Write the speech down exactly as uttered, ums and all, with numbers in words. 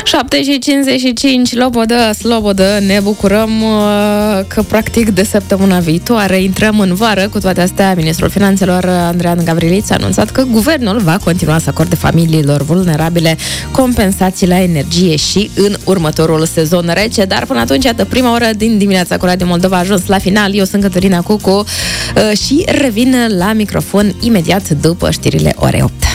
șapte și cincizeci și cinci, lobodă, slobodă, ne bucurăm că practic de săptămâna viitoare intrăm în vară. Cu toate astea, ministrul finanțelor Andreea Gavrilits a anunțat că guvernul va continua să acorde familiilor vulnerabile compensații la energie și în următorul sezon rece. Dar până atunci, iată, prima oră din dimineața cu Radio Moldova a ajuns la final. Eu sunt Cătălina Cucu și revin la microfon imediat după știrile orei opt.